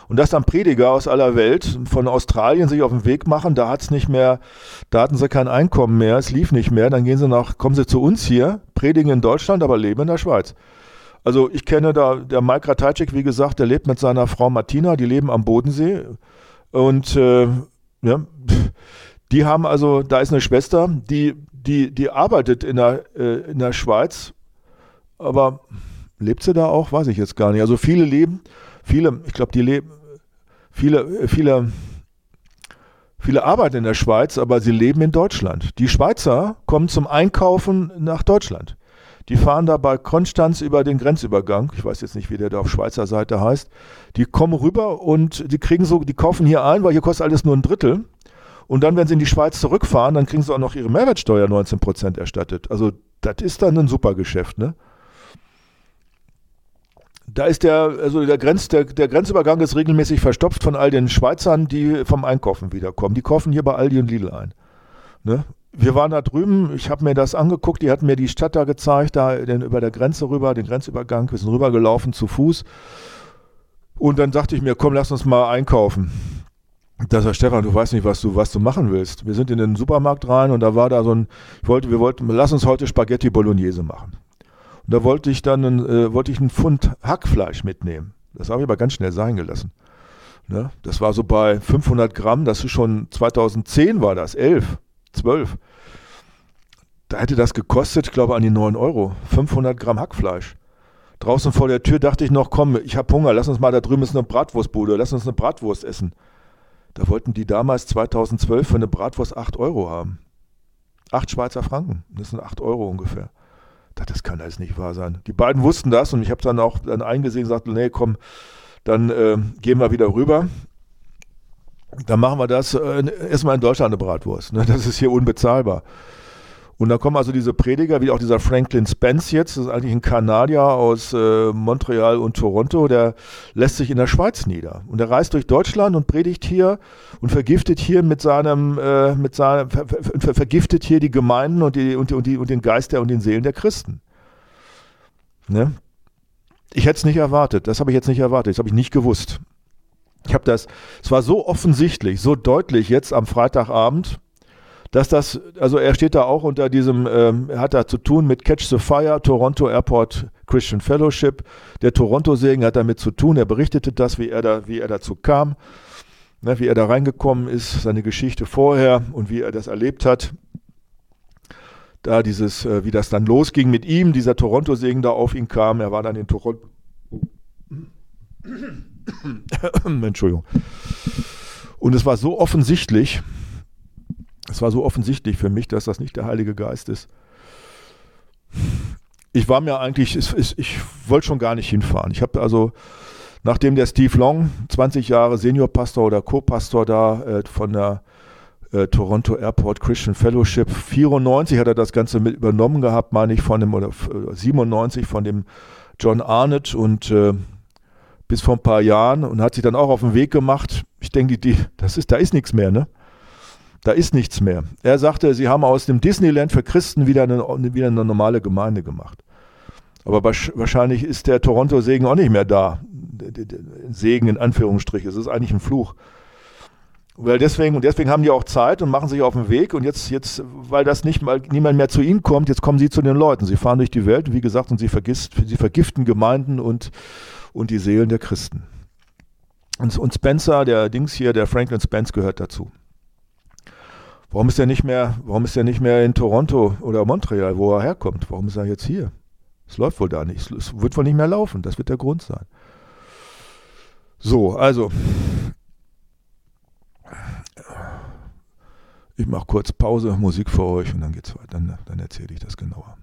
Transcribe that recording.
Und dass dann Prediger aus aller Welt von Australien sich auf den Weg machen, da hatten sie kein Einkommen mehr, es lief nicht mehr, dann kommen sie zu uns hier, predigen in Deutschland, aber leben in der Schweiz. Also ich kenne da, der Mike Ratajczyk, wie gesagt, der lebt mit seiner Frau Martina, die leben am Bodensee und ja, die haben also, da ist eine Schwester, die arbeitet in der Schweiz, aber lebt sie da auch? Weiß ich jetzt gar nicht. Also viele arbeiten in der Schweiz, aber sie leben in Deutschland. Die Schweizer kommen zum Einkaufen nach Deutschland. Die fahren da bei Konstanz über den Grenzübergang. Ich weiß jetzt nicht, wie der da auf Schweizer Seite heißt. Die kommen rüber und die kaufen hier ein, weil hier kostet alles nur ein Drittel. Und dann, wenn sie in die Schweiz zurückfahren, dann kriegen sie auch noch ihre Mehrwertsteuer 19% erstattet. Also das ist dann ein super Geschäft, ne? Da ist der Grenzübergang ist regelmäßig verstopft von all den Schweizern, die vom Einkaufen wiederkommen. Die kaufen hier bei Aldi und Lidl ein. Ne? Wir waren da drüben, ich habe mir das angeguckt, die hatten mir die Stadt da gezeigt, über der Grenze rüber, den Grenzübergang, wir sind rübergelaufen zu Fuß. Und dann dachte ich mir, komm, lass uns mal einkaufen. Da sagt Stefan, du weißt nicht, was du machen willst. Wir sind in den Supermarkt rein und da war da lass uns heute Spaghetti Bolognese machen. Und da wollte ich einen Pfund Hackfleisch mitnehmen. Das habe ich aber ganz schnell sein gelassen. Ne? Das war so bei 500 Gramm, das ist schon 2010 war das, 11, 12. Da hätte das gekostet, ich glaube an die 9 Euro, 500 Gramm Hackfleisch. Draußen vor der Tür dachte ich noch, komm, ich habe Hunger, lass uns mal, da drüben ist eine Bratwurstbude, lass uns eine Bratwurst essen. Da wollten die damals 2012 für eine Bratwurst 8 Euro haben. 8 Schweizer Franken, das sind 8 Euro ungefähr. Das kann alles nicht wahr sein. Die beiden wussten das und ich habe dann auch eingesehen und gesagt, nee, komm, dann gehen wir wieder rüber. Dann machen wir das, erstmal in Deutschland eine Bratwurst. Ne? Das ist hier unbezahlbar. Und dann kommen also diese Prediger, wie auch dieser Franklin Spence jetzt, das ist eigentlich ein Kanadier aus Montreal und Toronto, der lässt sich in der Schweiz nieder. Und der reist durch Deutschland und predigt hier und vergiftet hier vergiftet hier die Gemeinden und den Geist und den Seelen der Christen. Ne? Ich hätte es nicht erwartet, das habe ich jetzt nicht erwartet, das habe ich nicht gewusst. Es war so offensichtlich, so deutlich jetzt am Freitagabend, also er steht da auch unter diesem, er hat da zu tun mit Catch the Fire, Toronto Airport Christian Fellowship. Der Toronto-Segen hat damit zu tun, er berichtete das, wie er dazu kam, ne, wie er da reingekommen ist, seine Geschichte vorher und wie er das erlebt hat. Da wie das dann losging mit ihm, dieser Toronto-Segen da auf ihn kam, er war dann in Toronto. Entschuldigung. Und es war so offensichtlich für mich, dass das nicht der Heilige Geist ist. Ich wollte schon gar nicht hinfahren. Ich habe also, nachdem der Steve Long, 20 Jahre Seniorpastor oder Co-Pastor da von der Toronto Airport Christian Fellowship, 94 hat er das Ganze mit übernommen gehabt, meine ich, oder 97 von dem John Arnott und bis vor ein paar Jahren und hat sich dann auch auf den Weg gemacht. Ich denke, da ist nichts mehr, ne? Da ist nichts mehr. Er sagte, sie haben aus dem Disneyland für Christen wieder eine normale Gemeinde gemacht. Aber wahrscheinlich ist der Toronto-Segen auch nicht mehr da. Segen in Anführungsstrichen. Es ist eigentlich ein Fluch. Deswegen haben die auch Zeit und machen sich auf den Weg. Und jetzt weil niemand mehr zu ihnen kommt, jetzt kommen sie zu den Leuten. Sie fahren durch die Welt, wie gesagt, und sie vergiften Gemeinden und die Seelen der Christen. Und Spencer, der Franklin Spence gehört dazu. Warum ist er nicht mehr in Toronto oder Montreal, wo er herkommt? Warum ist er jetzt hier? Es läuft wohl da nicht. Es wird wohl nicht mehr laufen. Das wird der Grund sein. So, also. Ich mache kurz Pause, Musik für euch und dann geht's weiter. Dann erzähle ich das genauer.